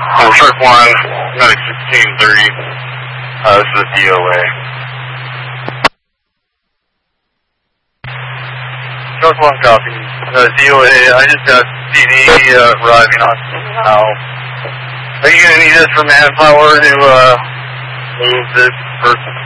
Shark 1, Medic 1630. This is a DOA. Shark 1 copy. DOA, I just got CD arriving on now. Are you going to need us for manpower to move this person?